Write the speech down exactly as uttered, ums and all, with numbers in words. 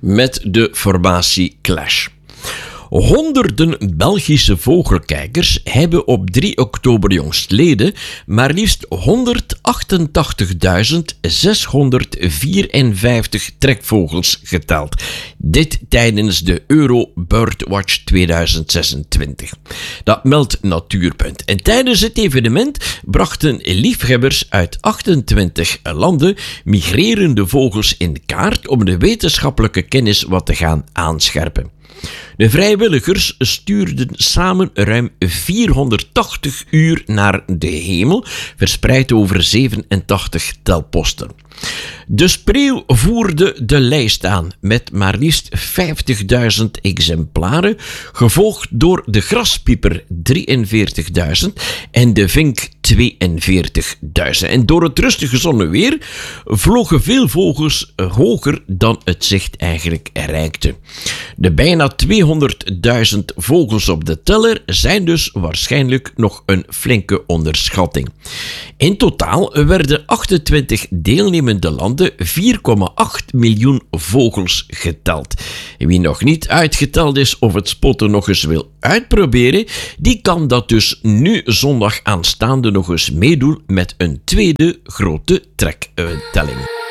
met de formatie Clash. Honderden Belgische vogelkijkers hebben op drie oktober jongstleden maar liefst honderdachtentachtigduizend zeshonderdvierenvijftig trekvogels geteld. Dit tijdens de Euro Birdwatch tweeduizend zesentwintig. Dat meldt Natuurpunt. En tijdens het evenement brachten liefhebbers uit achtentwintig landen migrerende vogels in kaart om de wetenschappelijke kennis wat te gaan aanscherpen. De vrijwilligers stuurden samen ruim vierhonderdtachtig uur naar de hemel, verspreid over zevenentachtig telposten. De spreeuw voerde de lijst aan met maar liefst vijftigduizend exemplaren, gevolgd door de graspieper drieënveertigduizend en de vink tweeënveertigduizend. En door het rustige zonneweer vlogen veel vogels hoger dan het zicht eigenlijk reikte. De bijna tweehonderdduizend vogels op de teller zijn dus waarschijnlijk nog een flinke onderschatting. In totaal werden achtentwintig deelnemende landen vier komma acht miljoen vogels geteld. Wie nog niet uitgeteld is of het spotten nog eens wil uitproberen, die kan dat dus nu zondag aanstaande nog eens meedoen met een tweede grote trektelling.